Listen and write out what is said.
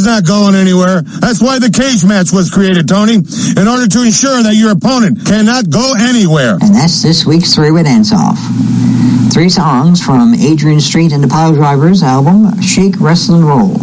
not going anywhere. That's why the cage match was created, Tony, in order to ensure that your opponent cannot go anywhere. And that's this week's three-way dance-off. 3 songs from Adrian Street and the Piledriver's album, Shake, Wrestle, and Roll.